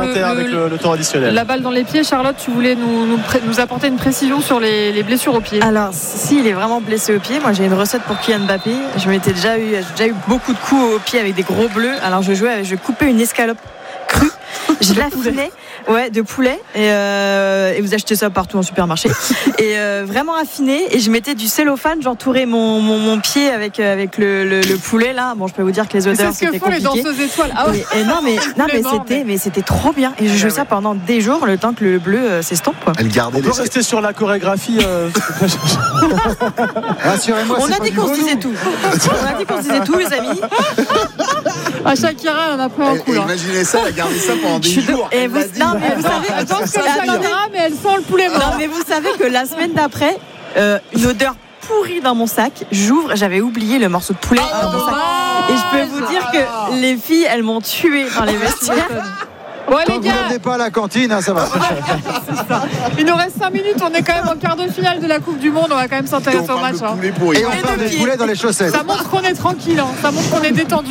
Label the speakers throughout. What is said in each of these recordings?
Speaker 1: supplémentaire avec le temps additionnel.
Speaker 2: La balle dans les pieds, Charlotte, tu voulais nous apporter une précision sur les blessures au pied.
Speaker 3: Alors, s'il est vraiment blessé au pied, moi j'ai une recette pour Kylian Mbappé. J'ai déjà eu beaucoup de coups au pied avec des gros bleus. Alors je coupais une escalope crue, je l'affinais de poulet et vous achetez ça partout en supermarché et vraiment affiné, et je mettais du cellophane, j'entourais mon pied avec le poulet là. Bon, je peux vous dire que les odeurs c'était compliqué.
Speaker 2: C'est ce que font les danseuses étoiles. Ah ouais.
Speaker 3: mais c'était trop bien, et je jouais ça pendant des jours, le temps que le bleu s'estompe, quoi.
Speaker 4: Elle gardait.
Speaker 1: On peut rester sur la chorégraphie.
Speaker 4: Rassurez-moi,
Speaker 3: on a dit qu'on se disait tout. On a dit qu'on se disait tout, les amis.
Speaker 2: Shakira, on a pris un coup là.
Speaker 4: Imaginez ça, elle a gardé ça pendant des jours.
Speaker 3: Et vous savez,
Speaker 2: mais elle sent le poulet mort.
Speaker 3: Non, mais vous savez que la semaine d'après, une odeur pourrie dans mon sac, j'ouvre, j'avais oublié le morceau de poulet dans mon sac. Et je peux vous dire que les filles, elles m'ont tué dans les vestiaires.
Speaker 2: Ouais,
Speaker 4: Tant
Speaker 2: les
Speaker 4: que
Speaker 2: gars,
Speaker 4: vous n'emmenez pas à la cantine, hein, ça va.
Speaker 2: c'est ça. Il nous reste 5 minutes, on est quand même en quart de finale de la Coupe du Monde, on va quand même s'intéresser au match.
Speaker 4: Et on parle des poulets dans les chaussettes.
Speaker 2: Ça montre qu'on est tranquille, ça montre qu'on est détendu.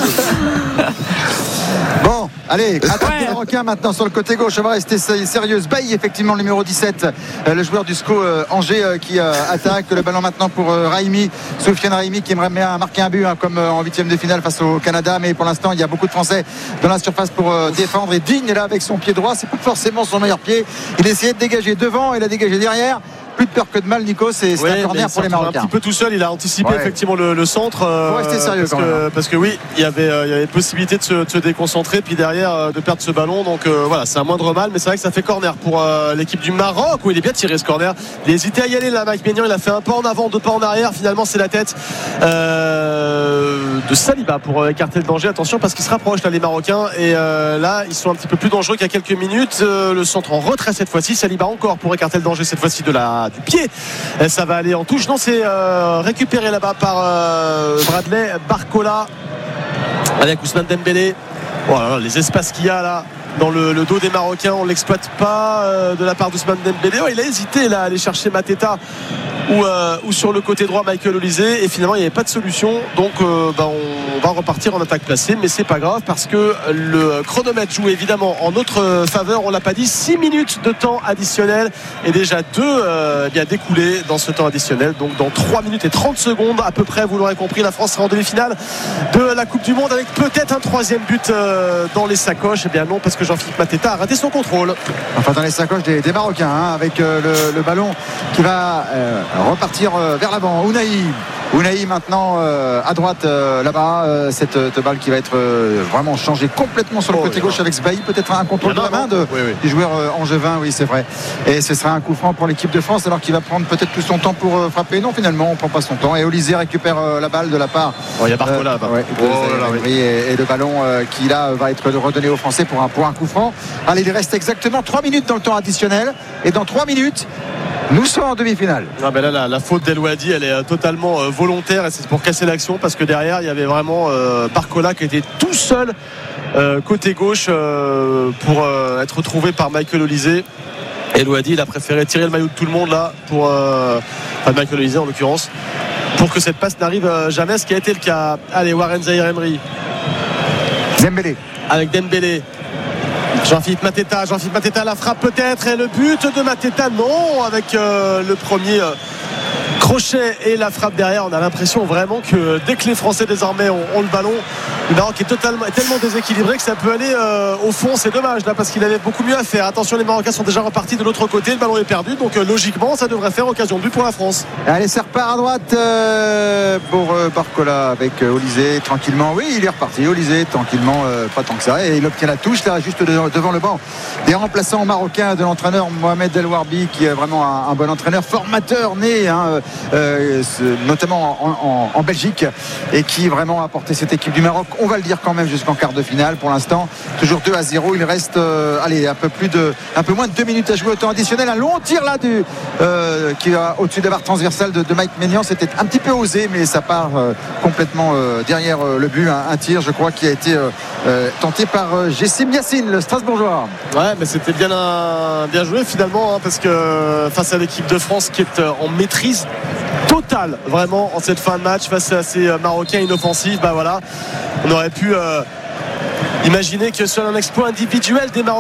Speaker 4: Bon, allez, attaque des Marocains maintenant sur le côté gauche. On va rester sérieuse. Bailly, effectivement, le numéro 17, le joueur du SCO Angers qui attaque. Le ballon maintenant pour Raimi, Soufiane Raimi, qui aimerait bien marquer un but comme en 8e de finale face au Canada. Mais pour l'instant, il y a beaucoup de Français dans la surface pour défendre. Et Digne est là avec son pied droit. C'est pas forcément son meilleur pied. Il essayait de dégager devant, il a dégagé derrière. Plus de peur que de mal, Nico, c'est un corner pour les Marocains.
Speaker 1: Un petit peu tout seul, il a anticipé effectivement le centre.
Speaker 4: Faut rester sérieux
Speaker 1: parce que oui, il y avait possibilité de se déconcentrer, puis derrière de perdre ce ballon. Donc voilà, c'est un moindre mal, mais c'est vrai que ça fait corner pour l'équipe du Maroc, où il est bien tiré ce corner. Il a hésité à y aller là, Mike Maignan, il a fait un pas en avant, 2 pas en arrière. Finalement, c'est la tête de Saliba pour écarter le danger. Attention, parce qu'ils se rapprochent là, les Marocains, et là, ils sont un petit peu plus dangereux qu'il y a quelques minutes. Le centre en retrait cette fois-ci. Saliba encore pour écarter le danger cette fois-ci du pied. Et ça va aller en touche. Non, c'est récupéré là-bas par Bradley Barcola avec Ousmane Dembélé. Voilà, les espaces qu'il y a là dans le dos des Marocains, on ne l'exploite pas de la part d'Ousmane Dembélé. Il a hésité là à aller chercher Mateta ou sur le côté droit Michael Olise, et finalement il n'y avait pas de solution. Donc on va repartir en attaque placée, mais c'est pas grave parce que le chronomètre joue évidemment en notre faveur. On l'a pas dit, 6 minutes de temps additionnel et déjà 2 bien découlés dans ce temps additionnel. Donc dans 3 minutes et 30 secondes à peu près, vous l'aurez compris, la France sera en demi-finale de la Coupe du Monde avec peut-être un 3e but dans les sacoches. Eh bien non, parce que Jean-Philippe Mateta a raté son contrôle.
Speaker 4: Enfin dans les sacoches des Marocains, avec le ballon qui va repartir vers l'avant. Unai maintenant à droite là-bas, cette balle qui va être vraiment changée complètement sur le côté gauche avec Sbailly, peut-être un contrôle de la main du joueur angevin, oui c'est vrai, et ce sera un coup franc pour l'équipe de France, alors qu'il va prendre peut-être tout son temps pour frapper. Non, finalement on prend pas son temps, et Olise récupère la balle de la part
Speaker 1: il y a Barcola
Speaker 4: et le ballon qui là va être redonné aux Français pour un coup franc. Allez, il reste exactement 3 minutes dans le temps additionnel, et dans 3 minutes nous sommes en demi-finale.
Speaker 1: Là, la faute d'El Ouadi, elle est totalement volontaire, et c'est pour casser l'action, parce que derrière il y avait vraiment Barcola qui était tout seul côté gauche pour être retrouvé par Michael Olise. El Ouadi, il a préféré tirer le maillot de tout le monde là pour Michael Olise en l'occurrence, pour que cette passe n'arrive jamais, ce qui a été le cas. Allez, Warren Zaïre-Emery
Speaker 4: Dembélé
Speaker 1: avec Dembélé. Jean-Philippe Mateta, la frappe peut-être, et le but de Mateta, non, avec le premier crochet et la frappe derrière. On a l'impression vraiment que dès que les Français désormais ont le ballon, le Maroc est tellement déséquilibré que ça peut aller au fond. C'est dommage là, parce qu'il avait beaucoup mieux à faire. Attention, les Marocains sont déjà repartis de l'autre côté, le ballon est perdu, donc logiquement ça devrait faire occasion de but pour la France.
Speaker 4: Allez, ça repart à droite pour Barcola avec Olise tranquillement. Oui, il est reparti, Olise tranquillement, pas tant que ça, et il obtient la touche là juste devant le banc des remplaçants marocains de l'entraîneur Mohamed El Warbi, qui est vraiment un bon entraîneur, formateur né notamment en Belgique, et qui vraiment a porté cette équipe du Maroc, on va le dire quand même, jusqu'en quart de finale. Pour l'instant toujours 2-0. Il reste un peu moins de 2 minutes à jouer au temps additionnel. Un long tir là qui va au-dessus de la barre transversale de Mike Maignan. C'était un petit peu osé, mais ça part complètement derrière le but. Un tir, je crois, qui a été tenté par Jessim Yassine, le Strasbourgeois.
Speaker 1: Ouais, mais c'était bien joué finalement, parce que face à l'équipe de France qui est en maîtrise totale vraiment en cette fin de match face à ces Marocains inoffensifs, on aurait pu imaginer que sur un exploit individuel des Marocains